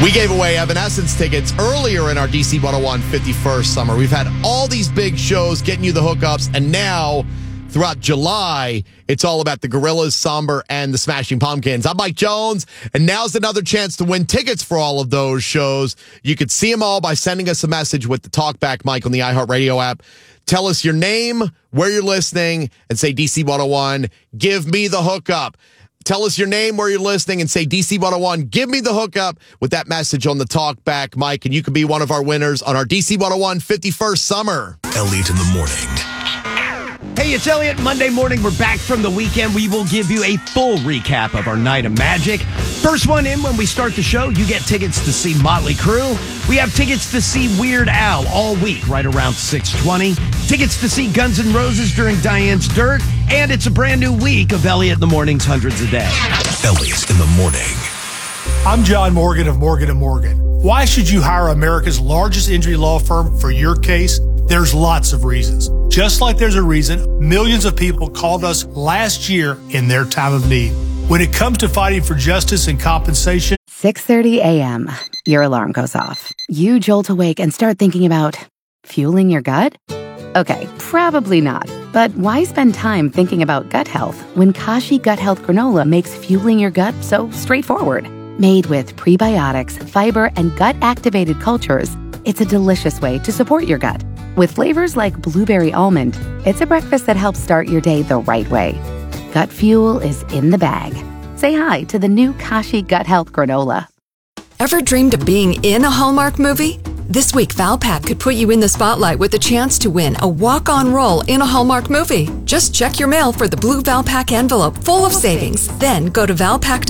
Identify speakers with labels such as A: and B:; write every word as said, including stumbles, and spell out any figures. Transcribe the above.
A: We gave away Evanescence tickets earlier in our D C one oh one fifty-first summer. We've had all these big shows getting you the hookups, and now throughout July, it's all about the Gorillaz, Somber, and the Smashing Pumpkins. I'm Mike Jones, and now's another chance to win tickets for all of those shows. You could see them all by sending us a message with the Talkback mic on the iHeartRadio app. Tell us your name, where you're listening, and say D C one oh one. Give me the hookup. Tell us your name, where you're listening, and say D C one oh one. Give me the hookup with that message on the Talkback mic, and you can be one of our winners on our D C one oh one fifty-first summer.
B: Elliot in the morning.
C: Hey, it's Elliot. Monday morning, we're back from the weekend. We will give you a full recap of our night of magic. First one in when we start the show, you get tickets to see Motley Crue. We have tickets to see Weird Al all week, right around six twenty. Tickets to see Guns N' Roses during Diane's Dirt. And it's a brand new week of Elliot in the Morning's Hundreds a Day.
B: Elliot in the morning.
D: I'm John Morgan of Morgan and Morgan. Why should you hire America's largest injury law firm for your case? There's lots of reasons. Just like there's a reason millions of people called us last year in their time of need. When it comes to fighting for justice and compensation,
E: six thirty a.m. Your alarm goes off. You jolt awake and start thinking about fueling your gut? Okay, probably not. But why spend time thinking about gut health when Kashi Gut Health Granola makes fueling your gut so straightforward? Made with prebiotics, fiber, and gut-activated cultures, it's a delicious way to support your gut. With flavors like blueberry almond, it's a breakfast that helps start your day the right way. Gut fuel is in the bag. Say hi to the new Kashi Gut Health Granola.
F: Ever dreamed of being in a Hallmark movie? This week, Valpak could put you in the spotlight with a chance to win a walk-on role in a Hallmark movie. Just check your mail for the blue Valpak envelope full of savings. Then go to valpak